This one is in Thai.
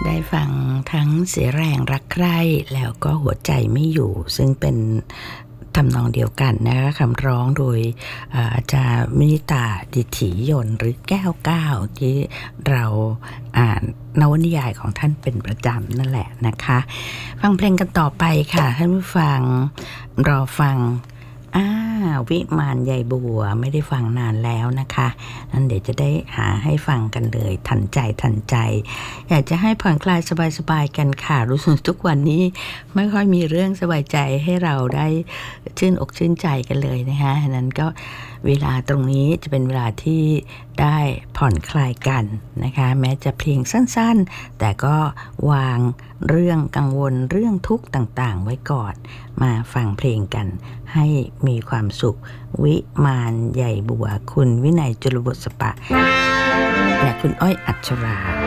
ได้ฟังทั้งเสียแรงรักใคร่แล้วก็หัวใจไม่อยู่ซึ่งเป็นทำนองเดียวกันนะคะคำร้องโดยอาจารย์มินิตาดิถียนต์หรือแก้วก้าวที่เราอ่านนวนิยายของท่านเป็นประจำนั่นแหละนะคะฟังเพลงกันต่อไปค่ะท่านผู้ฟังรอฟังวิมานใยบัวไม่ได้ฟังนานแล้วนะคะนั่นเดี๋ยวจะได้หาให้ฟังกันเลยทันใจอยากจะให้ผ่อนคลายสบายๆกันค่ะรู้สึกทุกวันนี้ไม่ค่อยมีเรื่องสบายใจให้เราได้ชื่นอกชื่นใจกันเลยนะคะฉะนั้นก็เวลาตรงนี้จะเป็นเวลาที่ได้ผ่อนคลายกันนะคะแม้จะเพลงสั้นๆแต่ก็วางเรื่องกังวลเรื่องทุกข์ต่างๆไว้ก่อนมาฟังเพลงกันให้มีความสุขวิมานใหญ่บัวคุณวินัยจุลบุษปะและคุณอ้อยอัชรา